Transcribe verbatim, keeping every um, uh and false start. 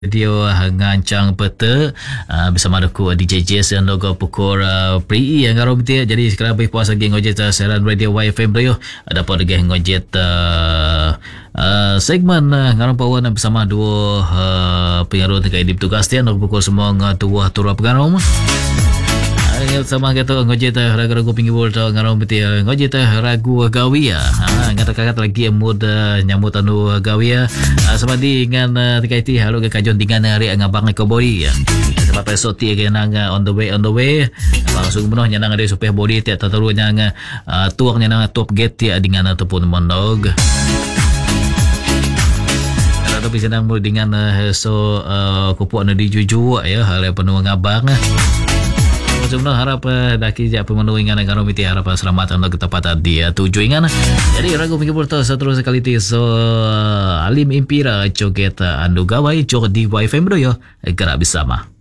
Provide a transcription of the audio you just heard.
Radio ngancang peta uh, bersama aku D J Jess dan logo pukul uh, pri yang ngarom dia. Jadi sekarang bagi puas lagi ngojet uh, siaran radio Y F M radio ada pada lagi ngojet uh, uh, segmen uh, ngarom pawan bersama dua uh, pengaruh terkait di tugas dia nak pukul semua ngatua turap pengaruh Ingat sama kata ngojet ragu-ragu pinggir bol tau ngarom betul ngojet ragu gawia ha ngata-kata lagi mood nyambut anu gawia sama di dengan terkait halu ke kajon dengan hari ngabang ke body ya sebab esok ti ke nang on the way on the way langsung penuh nyanang ada supaya body tiap terus nyang tuak nyanang top gate tiap dengan ataupun mondog tapi senang mul dengan so kupuk anu dijuju ya hal penuh ngabang sebenarnya harap daki jak pemenuh ingan agar miti harap selamat untuk ketepatan dia tujuh ingan. Jadi ragu mikir porto satu sekali ti so alim impira joget andu gawai jog di Y F M radio gerak bersama.